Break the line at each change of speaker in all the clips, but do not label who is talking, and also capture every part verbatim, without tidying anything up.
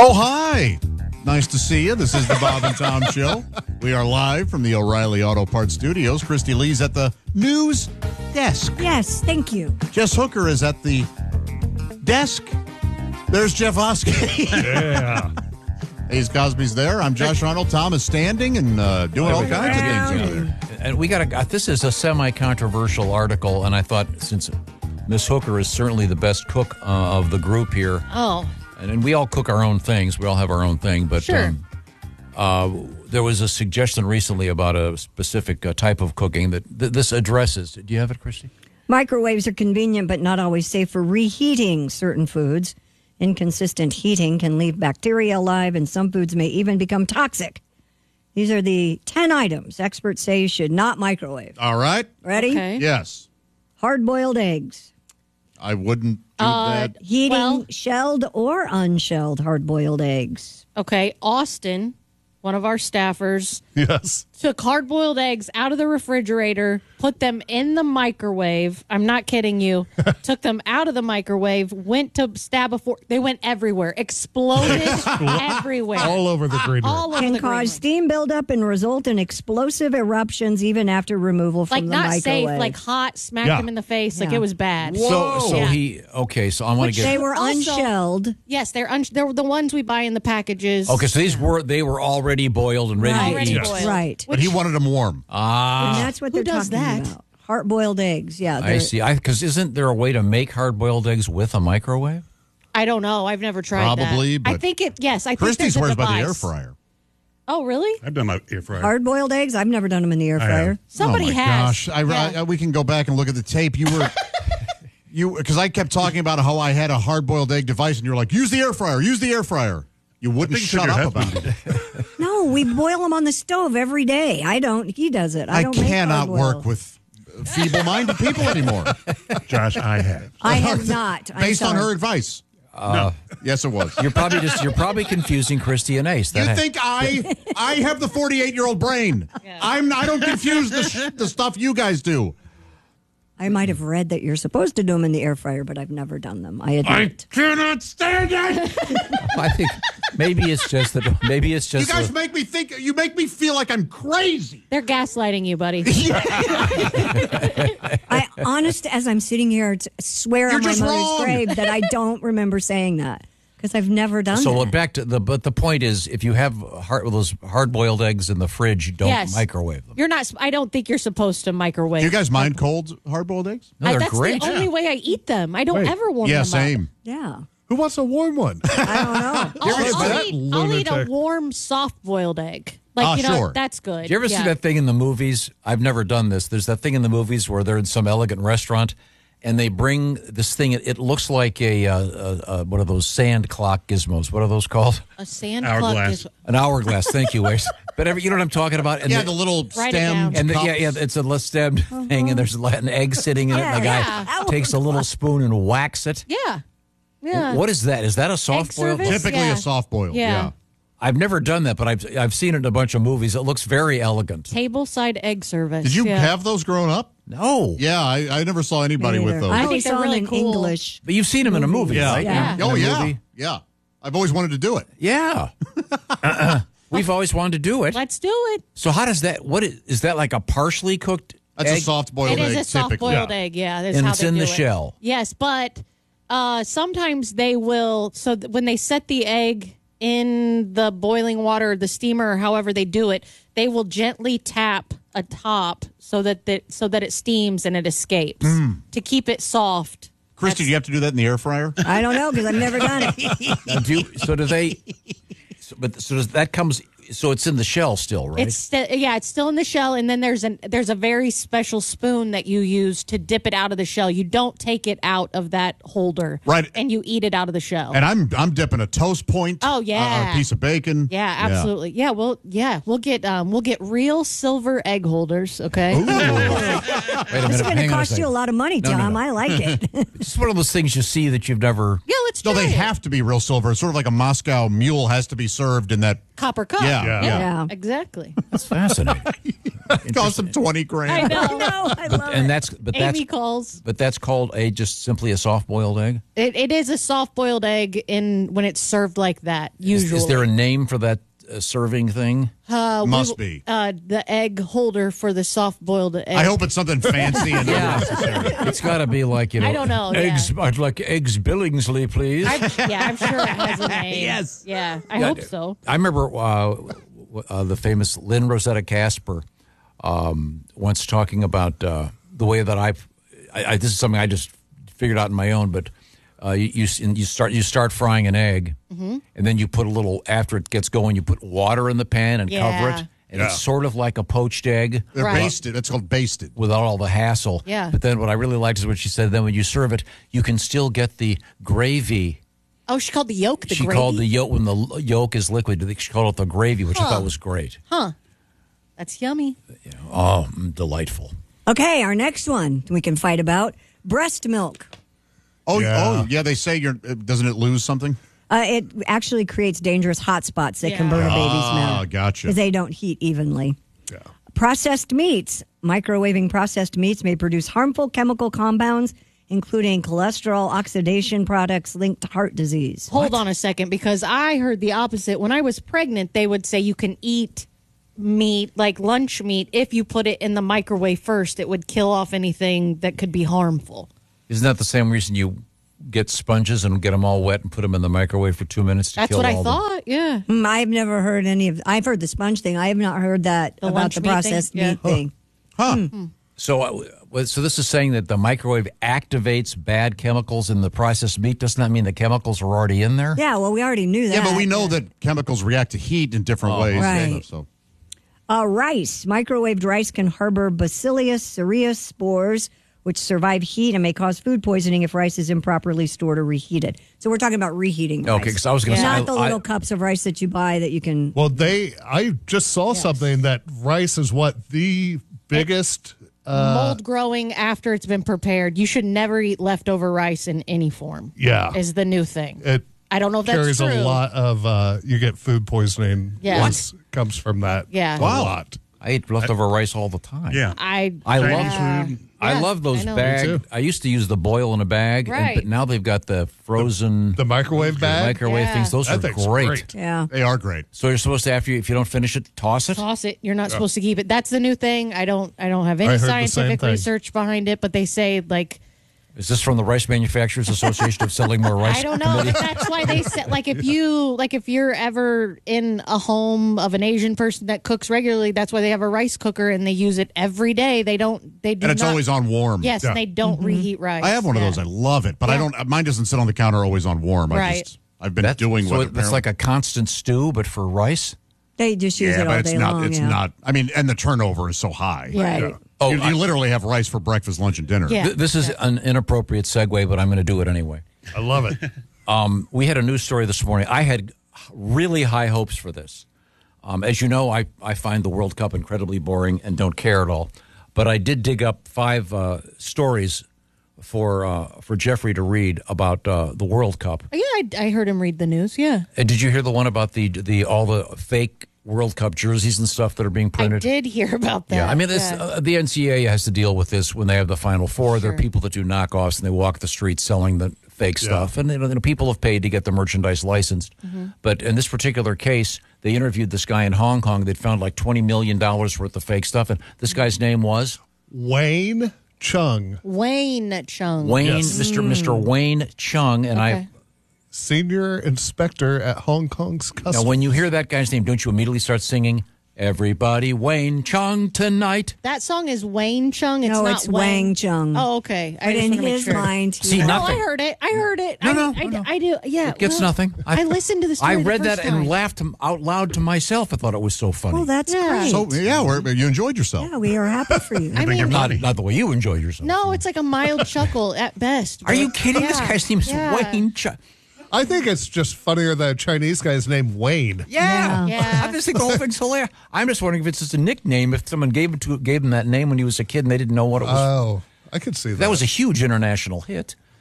Oh, hi. Nice to see you. This is the Bob and Tom Show. We are live from the O'Reilly Auto Parts Studios. Christy Lee's at the news desk.
Yes, thank you.
Jess Hooker is at the desk. There's Jeff Oskey.
Yeah.
Hayes Cosby's there. I'm Josh Arnold. Tom is standing and uh, doing all kinds of things over there.
And we got a. This is a semi-controversial article, and I thought since Miss Hooker is certainly the best cook uh, of the group here,
Oh,
and, and we all cook our own things. We all have our own thing, but
Sure.
um, uh, there was a suggestion recently about a specific uh, type of cooking that th- this addresses. Do you have it, Christy?
Microwaves are convenient but not always safe for reheating certain foods. Inconsistent heating can leave bacteria alive, and some foods may even become toxic. These are the ten items experts say you should not microwave.
All right.
Ready?
okay.
Yes.
Hard-boiled eggs.
I wouldn't do
Uh,
that.
Heating
Well-
shelled or unshelled hard-boiled eggs.
Okay, Austin, one of our staffers,
Yes.
took hard-boiled eggs out of the refrigerator, put them in the microwave. I'm not kidding you. Took them out of the microwave, went to stab a fork. They went everywhere. Exploded everywhere.
All over the green room.
All over
Can
the green room.
cause steam buildup and result in explosive eruptions even after removal from
Like
the
not
microwave.
safe, like hot, smacked
Yeah.
him in the face. Like
Yeah.
it was bad.
So, so
Yeah.
he. Okay, so I want
Which
to
They
get.
were
Also-
unshelled.
Yes, they're un- they're the ones we buy in the packages.
Okay, so these were they were already boiled and ready
Right.
to
Already
eat.
boiled.
Right.
But he wanted them warm.
Ah,
And that's what
Who
they're
does
talking
that?
about. Hard-boiled eggs. Yeah.
I
they're-
see. I because isn't there a way to make hard-boiled eggs with a microwave?
I don't know. I've never tried
Probably,
that. I
but
think it. Yes, I think
Christy
there's a
swears by the air
device.
fryer.
Oh, really?
I've done my air fryer.
Hard-boiled eggs? I've never done them in the air
I
fryer.
have.
Somebody
oh my
has.
Gosh, I,
Yeah.
I- we can go back and look at the tape. You were, you because I kept talking about how I had a hard-boiled egg device, and you're like, use the air fryer, use the air fryer. You wouldn't
think you
shut
said
up
your
about it.
No, we boil them on the stove every day. I don't. He does it. I,
I
don't make
cannot
hard-boiled.
work with feeble-minded people anymore,
Josh, I have.
I have not. I'm
based on
sorry.
her advice.
Uh,
Yes, it was.
You're probably just you're probably confusing Christy and Ace.
You
That-
think I I have the forty-eight-year-old brain? I'm I don't confuse the sh- the stuff you guys do.
I might have read that you're supposed to do them in the air fryer, but I've never done them. I
I
admit.
cannot stand it.
I think maybe it's just that maybe it's
You
just
guys
the-
make me think. You make me feel like I'm crazy.
They're gaslighting you, buddy.
I, honest as I'm sitting here, t- swear
You're
on my
just
mother's
wrong.
grave that I don't remember saying that because I've never done
so
that.
back to the but the point is if you have hard, those hard boiled eggs in the fridge, you don't
Yes.
microwave them.
You're not. I don't think you're supposed to microwave.
Do you guys mind cold hard-boiled eggs?
No,
I-
they're
that's
great.
the only way I eat them. I don't
Wait.
ever warm
Yeah,
them
same.
up.
Yeah,
Who wants a warm one?
I don't know.
I'll,
ever see
I'll
that
eat, I'll eat a
lunatic?
warm, soft-boiled egg. Like
Ah,
you know,
sure.
that's good.
Do you ever
Yeah.
see that thing in the movies? I've never done this. There's that thing in the movies where they're in some elegant restaurant and they bring this thing. It, it looks like a, uh, uh, uh, one of those sand clock gizmos. What are those called?
A sand
Hourglass.
clock is
An hourglass. Thank you, Ace. But every, you know what I'm talking about? And
Yeah,
the-
the little
Write it
stem.
down.
And the,
cups.
yeah, yeah, it's a less stemmed thing, and there's an egg sitting in it, and the guy
Yeah.
takes a little spoon and whacks it.
yeah, yeah.
What is that? Is that a soft boiled?
service?
Typically
Yeah.
a soft boiled.
Yeah.
Yeah.
I've never done that, but I've I've seen it in a bunch of movies. It looks very elegant.
Tableside egg service.
Did you
yeah.
have those growing up?
No,
Yeah, I, I never saw anybody
Me
with
neither.
those.
I
I
only
think they're
saw
really
them in
cool.
English.
but you've seen them in a movie,
Yeah.
right?
Yeah.
In
oh
a
yeah,
movie?
yeah. I've always wanted to do it.
Yeah. Uh-uh. We've always wanted to do it.
Let's do it.
So how does that? What is, is that like a partially cooked
That's
egg?
a soft boiled
It
egg.
is a soft
typically.
boiled
Yeah.
egg. Yeah, that's
And
how
it's
they
in
do
the
it.
shell.
Yes, but uh, sometimes they will. So th- when they set the egg in the boiling water, the steamer, or however they do it, they will gently tap a top so that the, so that it steams and it escapes to keep it soft.
Christy, do you have to do that in the air fryer?
I don't know because I've never done it.
Now, do you- so do they? So, but so does that comes? So it's in the shell still, right?
It's st- yeah, it's still in the shell, and then there's an there's a very special spoon that you use to dip it out of the shell. You don't take it out of that holder,
Right.
And you eat it out of the shell.
And I'm I'm dipping a toast point.
Oh, yeah.
uh, a piece of bacon.
Yeah, absolutely. Yeah, well, yeah, we'll get um, we'll get real silver egg holders. Okay.
Wait a
It's
minute.
going
hang
to
on
cost you
second.
a lot of money,
No, no,
Tom.
no.
I like it.
It's just one of those things you see that you've never.
Yeah, let's
No,
try
they
it.
have to be real silver. It's sort of like a Moscow mule has to be served in that.
Copper cup.
Yeah,
Yeah.
Yeah.
exactly.
That's fascinating.
It cost them twenty grand.
I know.
No, I love
and
it.
that's but
Amy
that's
calls.
but that's called a just simply a soft boiled egg.
It, it is a soft boiled egg in when it's served like that.
Is,
Usually,
is there a name for that uh, serving thing?
uh, we-
Must be.
uh, the egg holder for the soft boiled egg?
I hope it's something fancy and unnecessary.
It's got to be like you know.
I don't know, yeah.
Eggs. I'd like eggs Billingsley, please.
I'm, yeah, I'm sure it has a name.
Yes.
Yeah, I
Yeah,
hope so.
I remember uh, w- uh, the famous Lynn Rosetta Casper um, once talking about uh, the way that I've. I, I, this is something I just figured out on my own, but uh, you you, s- and you start you start frying an egg,
Mm-hmm.
and then you put a little after it gets going, you put water in the pan and cover
Yeah.
it, and
Yeah.
it's sort of like a poached egg.
They're
Right.
basted. It's called basted.
Without all the hassle.
Yeah.
But then what I really liked is what she said. Then when you serve it, you can still get the gravy.
Oh, she called the yolk the
she
gravy?
called the yolk when the l- yolk is liquid. She called it the gravy, which I
Huh.
thought was great.
That's yummy.
Oh, mm, delightful.
Okay, our next one we can fight about breast milk.
Oh,
Yeah.
oh, yeah. They say you're. uh, Doesn't it lose something?
Uh, it actually creates dangerous hot spots that can
Yeah.
burn a baby's
Ah,
milk.
gotcha.
Because they don't heat evenly.
Yeah.
Processed meats. Microwaving processed meats may produce harmful chemical compounds, including cholesterol oxidation products linked to heart disease.
Hold on a second, because I heard the opposite. When I was pregnant, they would say you can eat meat, like lunch meat, if you put it in the microwave first. It would kill off anything that could be harmful.
Isn't that the same reason you get sponges and get them all wet and put them in the microwave for two minutes to
That's
kill
what I
all the-
thought. Yeah.
Mm, I've never heard any of. I've heard the sponge thing. I have not heard that
The
about
lunch
the
meat thing?
processed
Yeah.
meat thing.
Huh.
So, uh, well, so this is saying that the microwave activates bad chemicals in the processed meat. Doesn't that mean the chemicals are already in there?
Yeah, well, we already knew that.
Yeah, but we know that chemicals react to heat in different ways.
Right.
So
Uh, rice. Microwaved rice can harbor Bacillus cereus spores, which survive heat and may cause food poisoning if rice is improperly stored or reheated. So we're talking about reheating rice.
Okay, because I was going to
Not
say
the
I-
little cups of rice that you buy that you can.
Well, they. I just saw something that rice is what the biggest. Uh,
Mold growing after it's been prepared. You should never eat leftover rice in any form.
Yeah.
Is the new thing.
it
I don't know if that's
carries
true.
a lot of. Uh, you get food poisoning.
Yeah.
once comes from that.
Yeah.
a
Wow.
lot.
I eat leftover rice all the time.
Yeah.
I
I love
yeah.
I
Yeah,
love those
I know.
bag.
Me too.
I used to use the boil in a bag, and-
Right.
but now they've got the frozen
The microwave bag.
microwave
Yeah.
things. Those
That
are
thing's
great.
great.
Yeah.
they are great.
So you're supposed to, after you, if you don't finish it, toss it.
Toss it. You're not supposed to keep it. That's the new thing. I don't. I don't have
I
any
heard the same
scientific
thing.
research behind it, but they say like
Is this from the Rice Manufacturers Association of Selling More Rice?
I don't know.
Committee?
But that's why they said like if you like if you're ever in a home of an Asian person that cooks regularly, that's why they have a rice cooker and they use it every day. They don't. They do
And it's
not-
always on warm.
Yes,
Yeah.
and they don't reheat rice.
I have one of
Yeah.
those. I love it, but I
Yeah.
don't. Mine doesn't sit on the counter always on warm. I
Right.
just I've been
That's
doing
so
with
it-
it.
That's like a constant stew, but for rice.
They just use
yeah,
it all
but it's
day
not.
long.
It's
yeah.
not. I mean, and the turnover is so high.
Right.
Oh,
you, you
I-
literally have rice for breakfast, lunch, and dinner.
Yeah.
Th- this is an inappropriate segue, but I'm going to do it anyway.
I love it.
Um, we had a news story this morning. I had really high hopes for this. Um, as you know, I, I find the World Cup incredibly boring and don't care at all. But I did dig up five uh, stories for uh, for Jeffrey to read about uh, the World Cup.
Yeah, I, I heard him read the news. Yeah,
And did you hear the one about the the all the fake World Cup jerseys and stuff that are being
I
printed?
did hear about that.
Yeah, I mean, this,
Yeah.
uh, the N C A A has to deal with this when they have the Final Four. There are
Sure.
people that do knockoffs and they walk the streets selling the fake stuff, and you know, you know, people have paid to get the merchandise licensed.
Mm-hmm.
But in this particular case, they interviewed this guy in Hong Kong. They'd found like twenty million dollars worth of fake stuff, and this guy's name was
Wayne Chung,
Wayne Chung.
Wayne,
Yes.
Mister Mister Wayne Chung, and
Okay.
I.
senior inspector at Hong Kong's
Now,
customs.
when you hear that guy's name, don't you immediately start singing "Everybody Wayne Chung tonight"?
That song is Wayne Chung. It's
No,
not
it's Wang Chung.
Oh, okay. I
But
just
in
wanna make
his
sure.
mind,
See,
yeah.
No,
nothing.
I heard it. I heard it.
No,
I,
no,
I,
no, no.
I do. Yeah,
It gets
well,
nothing.
I, listened to the story.
I
the
read
first
that
time.
and laughed out loud to myself. I thought it was so funny.
Oh, that's
Yeah.
great.
So yeah, we're, you enjoyed yourself.
yeah, we are happy for you.
I mean,
not, not the way you enjoyed yourself.
no, it's like a mild chuckle at best.
Are you
but-
kidding? This
Yeah.
guy's name is
Yeah.
Wayne Chung.
I think it's just funnier that a Chinese guy's named Wayne.
Yeah.
Yeah.
I just think the whole thing's hilarious. I'm just wondering if it's just a nickname. If someone gave it to gave him that name when he was a kid and they didn't know what it was.
Oh, I could see that.
that was a huge international hit.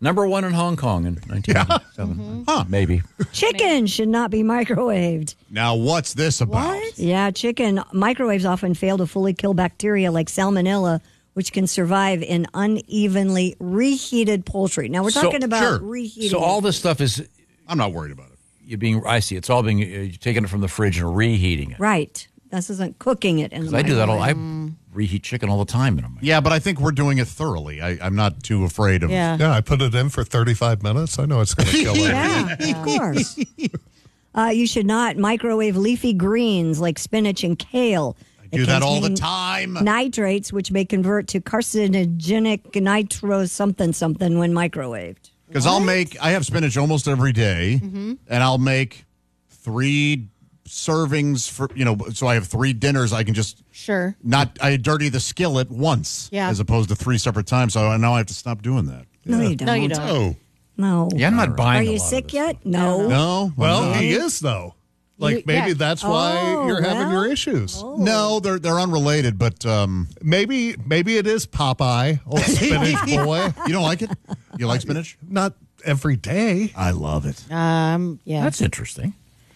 Number one in Hong Kong in nineteen ninety-seven.
Mm-hmm.
Huh.
Maybe.
Chicken should not be microwaved.
Now, what's this about?
Yeah, chicken microwaves often fail to fully kill bacteria like salmonella, which can survive in unevenly reheated poultry. Now, we're
So-
talking about
sure.
reheating.
So all this stuff is
I'm not worried about it.
you being. I see. It's all being. Uh, you're taking it from the fridge and reheating it.
Right. This isn't cooking it in the
I do that all. I
microwave.
reheat chicken all the time in a microwave.
Yeah, but I think we're doing it thoroughly. I, I'm not too afraid of
Yeah.
Yeah, I put it in for thirty-five minutes. I know it's going to kill it.
Yeah, of course. Uh, you should not microwave leafy greens like spinach and kale.
I do that all the time.
Nitrates, which may convert to carcinogenic nitro something something when microwaved.
Because I'll make, I have spinach almost every day,
Mm-hmm.
and I'll make three servings for, you know, so I have three dinners. I can just
Sure.
not, I dirty the skillet once
Yeah.
as opposed to three separate times. So now I have to stop doing that.
No, you don't.
No, you don't.
Oh.
No.
Yeah, I'm not buying.
Are
a
you
lot of
sick
this
yet?
stuff.
No.
No?
Well,
no.
he is, though. Like,
You-
maybe
yeah.
that's why
Oh,
you're having
well.
your issues.
No, they're, they're unrelated, but um,
Maybe maybe it is Popeye, old spinach boy.
you don't like it? You like spinach?
Not every day.
I love it.
Um. Yeah.
That's interesting.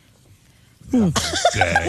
Day.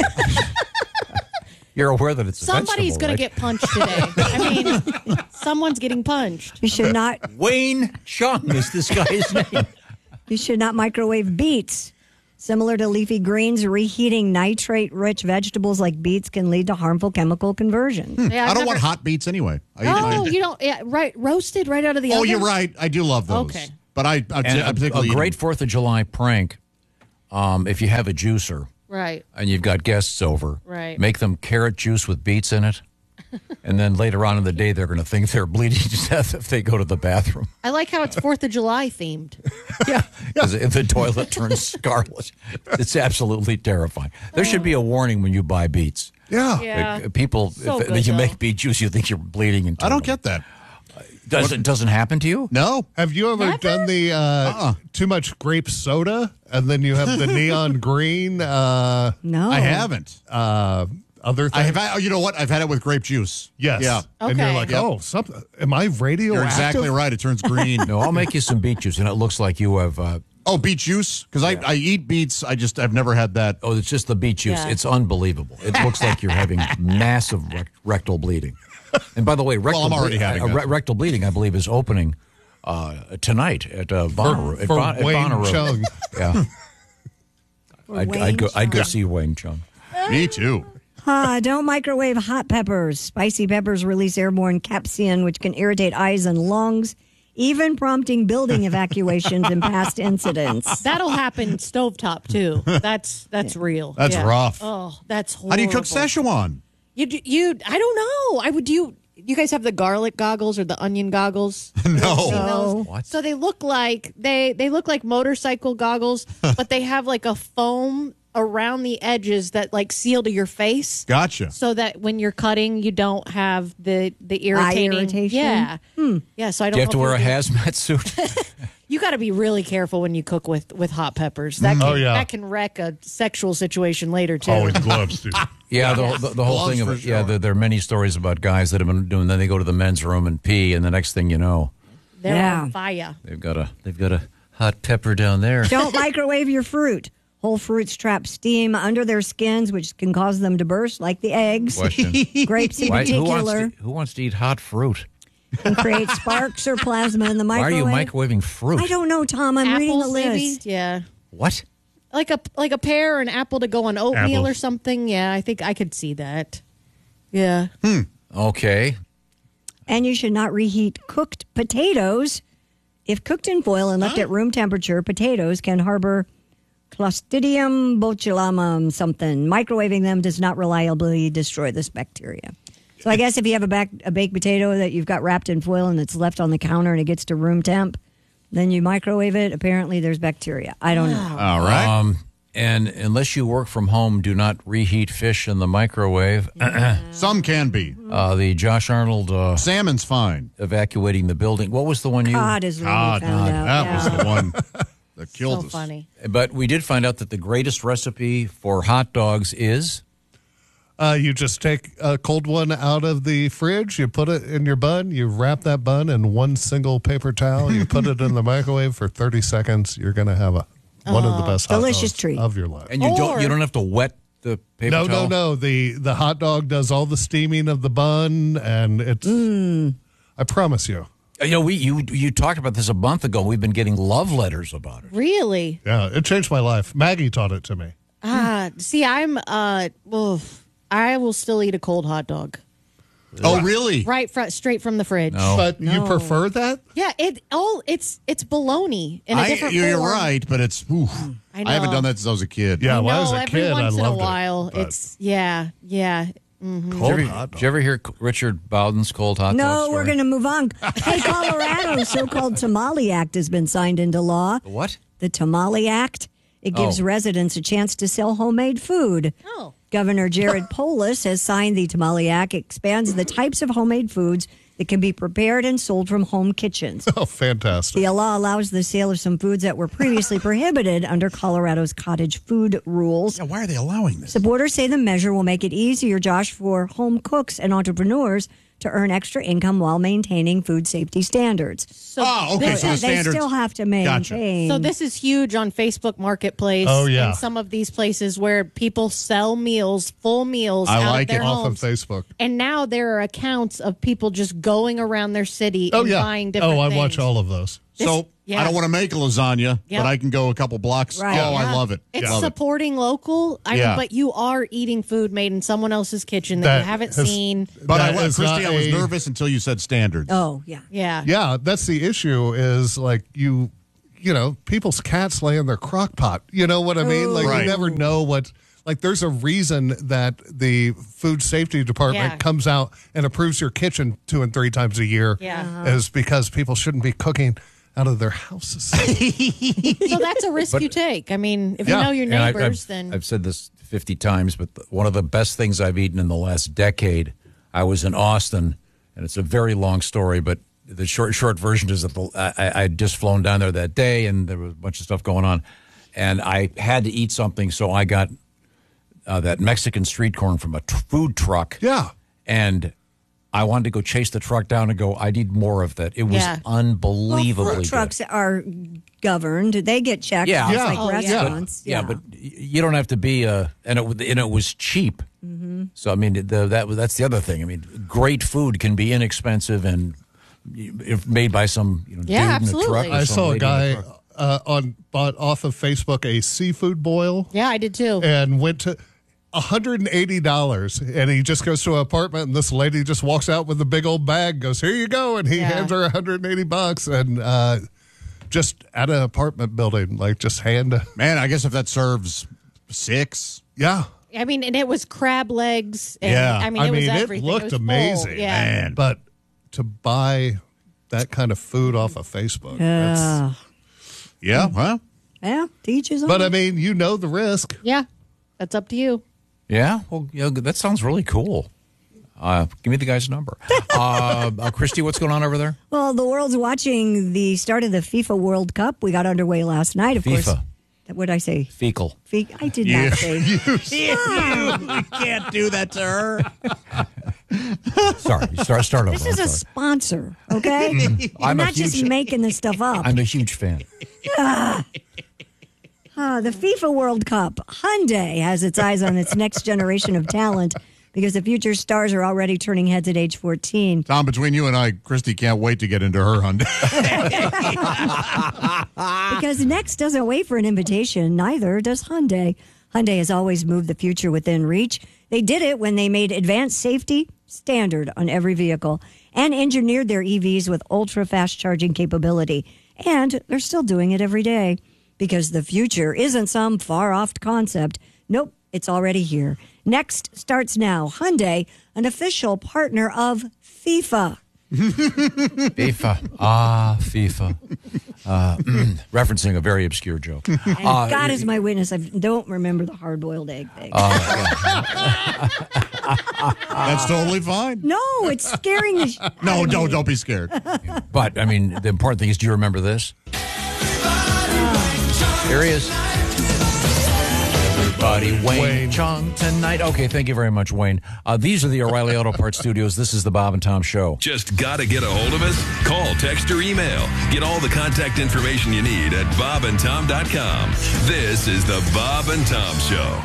You're aware that it's a
Somebody's
going to
get punched today. I mean, someone's getting punched.
You should not.
Wayne Chung is this guy's name.
You should not microwave beets. Similar to leafy greens, reheating nitrate-rich vegetables like beets can lead to harmful chemical conversion.
Yeah,
I
I've
don't want
never-
hot beets anyway. I eat
Oh,
mine.
you don't. Yeah, right. Roasted right out of the
Oh,
oven.
you're right. I do love those.
Okay.
But I, I,
And
I
a,
particularly
a
eat
great
them.
Fourth of July prank. Um, if you have a juicer
Right.
and you've got guests over,
Right.
make them carrot juice with beets in it, and then later on in the day they're going to think they're bleeding to death if they go to the bathroom.
I like how it's Fourth of July themed.
Yeah, because if the toilet turns scarlet, it's absolutely terrifying. There should be a warning when you buy beets.
Yeah.
Yeah.
Uh, People,
So
if,
good,
if you
though.
make beet juice, you think you're bleeding internally.
I don't get that.
Does it doesn't happen to you?
No.
Have you ever
Never?
done the uh,
Uh-uh.
too much grape soda and then you have the neon green uh,
No.
I haven't.
uh, other thing?
I have. Had, oh, you know what? I've had it with grape juice.
Yes.
Yeah.
And you're
Okay.
like,
Yep.
oh, something. Am I radioactive?
You're exactly right. It turns green.
No, I'll make you some beet juice, and it looks like you have. Uh,
Oh, beet juice? Because I, I eat beets. I just I've never had that.
oh, it's just the beet juice.
Yeah.
It's unbelievable. It looks like you're having massive rec- rectal bleeding. And by the way, rectal,
I'm already
ble-
having
uh,
that.
re- rectal bleeding, I believe, is opening uh, tonight at uh, Bonnaroo. at
for
Bon- at
Wayne
Bonnaroo.
Chung.
Yeah,
For
I'd,
Wayne
I'd go. I'd go
Chung.
see Wayne Chung.
Me too.
Ah, don't microwave hot peppers. Spicy peppers release airborne capsaicin, which can irritate eyes and lungs, even prompting building evacuations in past incidents.
That'll happen stovetop too. That's that's real.
That's
Yeah.
rough.
Oh, that's horrible.
How do you cook Szechuan?
You do- you I don't know. I would do. You, you guys have the garlic goggles or the onion goggles?
No.
Seen those?
What?
So they look like they they look like motorcycle goggles, but they have like a foam around the edges that like seal to your face.
Gotcha.
So that when you're cutting, you don't have the the irritating.
irritation?
Yeah, yeah. So I don't.
Do you have to
know
wear a
if you're-
hazmat suit?
You got to be really careful when you cook with with hot peppers. That can,
Oh, yeah.
that can wreck a sexual situation later too.
Always gloves, too.
Yeah, the, the, the whole
Gloves
thing of
for
it. Yeah,
sure.
there, there are many stories about guys that have been doing. Then they go to the men's room and pee, and the next thing you know,
They're
Yeah.
on fire.
they've got a they've got a hot pepper down there.
Don't microwave your fruit. Whole fruits trap steam under their skins, which can cause them to burst, like the eggs.
Question:
Grapes in
Why, who wants
particular
to, who wants to eat hot fruit?
can create sparks or plasma in the
Why are
microwave.
you microwaving fruit?
I don't know, Tom. I'm reading the
Apples,
list.
maybe. Yeah,
What?
like a like a pear or an apple to go on oatmeal
Apples.
or something. Yeah, I think I could see that. Yeah.
Okay.
And you should not reheat cooked potatoes. If cooked in foil and left at room temperature, potatoes can harbor Clostridium botulinum something. Microwaving them does not reliably destroy this bacteria. So I guess if you have a, back, a baked potato that you've got wrapped in foil and it's left on the counter and it gets to room temp, then you microwave it. Apparently there's bacteria. I don't know.
All right.
Um, and unless you work from home, do not reheat fish in the microwave.
Some can be.
Uh, the Josh Arnold uh,
Salmon's fine.
evacuating the building. What was the one you?
Cod is what
God,
we found out.
that
yeah.
was the one that killed
So
us.
funny.
But we did find out that the greatest recipe for hot dogs is
Uh, you just take a cold one out of the fridge, you put it in your bun, you wrap that bun in one single paper towel, you put it in the microwave for thirty seconds. You're going to have a one of the best hot
delicious
dogs
treat.
of your life.
And you
Or-
don't you don't have to wet the paper
No,
towel?
no, no. The the hot dog does all the steaming of the bun, and it's. I promise you.
You know, we you you talked about this a month ago. We've been getting love letters about it.
Really?
Yeah, it changed my life. Maggie taught it to me.
Ah, see, I'm. Uh, oof, I will still eat a cold hot dog.
Oh, really?
Right, fr- straight from the fridge.
But you
No.
prefer that?
Yeah, it all it's it's bologna in a
I,
different
you're
form.
right, but it's. Oof.
I
I, haven't
know.
done that since I was a kid.
Yeah,
I
when I was
know,
a
every
kid, I
once in a
loved
while,
it. but-
it's yeah, yeah.
Cold
Did you, ever,
hot
did you ever hear Richard Bowden's cold hot dog
No,
story?
we're going to move on. Hey, Colorado's so-called Tamale Act has been signed into law.
The what?
The Tamale Act. It gives
Oh.
residents a chance to sell homemade food.
Oh.
Governor Jared Polis has signed the Tamale Act. It expands the types of homemade foods that can be prepared and sold from home kitchens.
Oh, fantastic.
The law allows the sale of some foods that were previously prohibited under Colorado's cottage food rules.
Yeah, why are they allowing this?
Supporters say the measure will make it easier, Josh, for home cooks and entrepreneurs to earn extra income while maintaining food safety standards.
So
Oh, okay.
this-
So the
they
standards.
still have to
Gotcha.
maintain.
So this is huge on Facebook Marketplace.
Oh, yeah.
And some of these places where people sell meals, full meals,
I
out
like
of their
it.
Off of
homes.
Facebook.
And now there are accounts of people just going around their city
Oh,
and
yeah.
buying different
Oh, I
things.
watch all of those.
So
yeah.
I don't want to make lasagna,
Yep.
but I can go a couple blocks.
Right.
Oh, I
Yeah.
love it.
It's
Love it.
supporting local. I
Yeah.
mean, but you are eating food made in someone else's kitchen that,
That
you haven't
has-
seen.
But I,
That
was,
is not
Christy, I was
a-
nervous until you said standards.
oh, yeah.
Yeah.
Yeah, that's the issue is like you, you know, people's cats lay in their crock pot. You know what I mean? Like
Right.
you never know what, like there's a reason that the food safety department
Yeah.
comes out and approves your kitchen two and three times a year
Yeah.
is because people shouldn't be cooking out of their houses.
So that's a risk you take. I mean, if
Yeah.
you know your
And I-
neighbors,
I've,
then
I've said this fifty times, but the, one of the best things I've eaten in the last decade, I was in Austin, and it's a very long story, but the short short version is that the, I, I had just flown down there that day, and there was a bunch of stuff going on, and I had to eat something, so I got uh, that Mexican street corn from a t- food truck.
Yeah.
And I wanted to go chase the truck down and go, I need more of that. It was
Yeah.
unbelievably
Well, food
good.
trucks are governed. They get checked
Yeah.
just
Yeah.
like
Oh, yeah.
restaurants.
Yeah, but y- you don't have to be a, and it w- and it was cheap. Mm-hmm. So I mean, the, that was- that's the other thing. I mean, great food can be inexpensive and y- if made by some you know,
Yeah,
dude in a truck.
absolutely.
or
I
some
saw a
lady in
guy
truck.
uh, on bought off of Facebook a seafood boil
yeah, I did too.
and went to one hundred eighty dollars, and he just goes to an apartment, and this lady just walks out with a big old bag, goes, here you go, and he
Yeah.
hands her one hundred eighty bucks, and uh, just at an apartment building, like just hand,
Man, I guess if that serves six.
yeah.
I mean, and it was crab legs. And,
Yeah.
I mean, it
I
was
mean, it
everything.
looked
was full.
amazing,
Yeah.
Man.
But to buy that kind of food off of Facebook, that's,
Uh,
Yeah, well,
yeah, teach his own.
but I mean, you know the risk.
Yeah. That's up to you.
Yeah, well, yeah, that sounds really cool. Uh, give me the guy's number. uh, uh, Christy, what's going on over there?
Well, the world's watching the start of the FIFA World Cup. We got underway last night, of
FIFA.
course. What did I say?
Fecal.
Fe- I did
Yeah.
not say.
you can't do that to her.
Sorry, start start over.
This is
I'm
a
sorry.
sponsor, okay? I'm
I'm a
not just
huge-
making this stuff up.
I'm a huge fan.
Uh, the FIFA World Cup. Hyundai has its eyes on its next generation of talent because the future stars are already turning heads at age fourteen.
Tom, between you and I, Christy can't wait to get into her Hyundai.
Because Next doesn't wait for an invitation, neither does Hyundai. Hyundai has always moved the future within reach. They did it when they made advanced safety standard on every vehicle and engineered their E Vs with ultra-fast charging capability. And they're still doing it every day because the future isn't some far-off concept. Nope, it's already here. Next starts now. Hyundai, an official partner of FIFA.
FIFA. Ah, FIFA. Uh, referencing a very obscure joke.
And
Uh,
God is my witness, I don't remember the hard-boiled egg thing.
That's totally fine.
no, it's scaring the... sh-
No, don't don't be scared.
But, I mean, the important thing is, do you remember this? Here he is. everybody. Wayne,
Wayne.
Chung tonight. Okay, thank you very much, Wayne. Uh, these are the O'Reilly Auto Parts Studios. This is the Bob and Tom Show.
Just got to get a hold of us? Call, text, or email. Get all the contact information you need at bob and tom dot com. This is the Bob and Tom Show.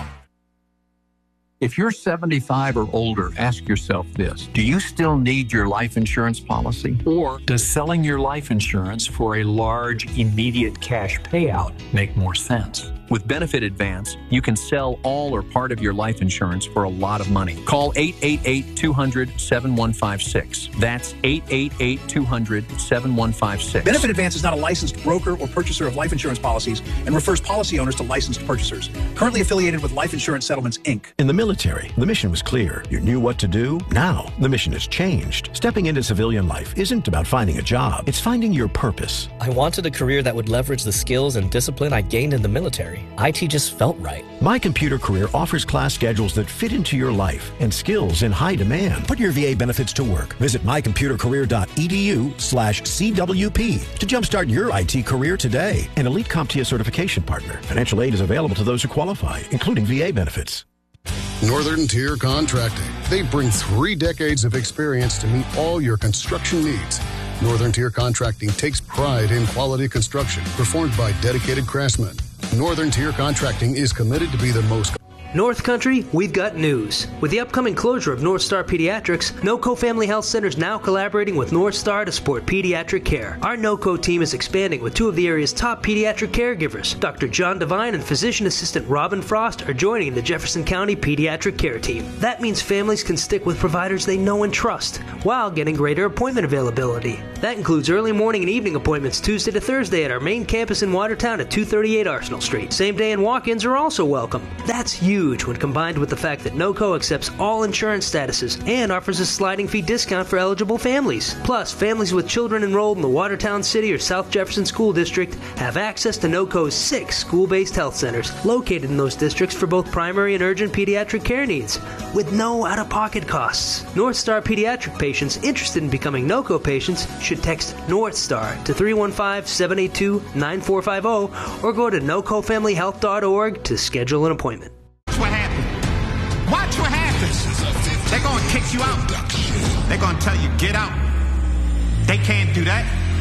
If you're seventy-five or older, ask yourself this. Do you still need your life insurance policy? Or does selling your life insurance for a large, immediate cash payout make more sense? With Benefit Advance, you can sell all or part of your life insurance for a lot of money. Call eight eight eight, two hundred, seven one five six. That's eight eight eight, two hundred, seven one five six.
Benefit Advance is not a licensed broker or purchaser of life insurance policies and refers policy owners to licensed purchasers. Currently affiliated with Life Insurance Settlements, Incorporated.
In the military, the mission was clear. You knew what to do. Now, the mission has changed. Stepping into civilian life isn't about finding a job. It's finding your purpose.
I wanted a career that would leverage the skills and discipline I gained in the military. I T just felt right.
My Computer Career offers class schedules that fit into your life and skills in high demand. Put your V A benefits to work. Visit my computer career dot e d u slash C W P to jumpstart your I T career today. An Elite CompTIA certification partner. Financial aid is available to those who qualify, including V A benefits.
Northern Tier Contracting. They bring three decades of experience to meet all your construction needs. Northern Tier Contracting takes pride in quality construction performed by dedicated craftsmen. Northern Tier Contracting is committed to be the most...
North Country, we've got news. With the upcoming closure of North Star Pediatrics, NOCO Family Health Center is now collaborating with North Star to support pediatric care. Our NOCO team is expanding with two of the area's top pediatric caregivers. Doctor John Devine and physician assistant Robin Frost are joining the Jefferson County Pediatric Care Team. That means families can stick with providers they know and trust, while getting greater appointment availability. That includes early morning and evening appointments Tuesday to Thursday at our main campus in Watertown at two thirty-eight Arsenal Street. Same day and walk-ins are also welcome. That's huge when combined with the fact that NOCO accepts all insurance statuses and offers a sliding fee discount for eligible families. Plus, families with children enrolled in the Watertown City or South Jefferson School District have access to NOCO's six school-based health centers located in those districts for both primary and urgent pediatric care needs, with no out-of-pocket costs. North Star pediatric patients interested in becoming NOCO patients should text North Star to three one five, seven eight two, nine four five zero or go to noco family health dot org to schedule an appointment.
Watch what happens. Watch what happens. They're going to kick you out. They're going to tell you, get out. They can't do that.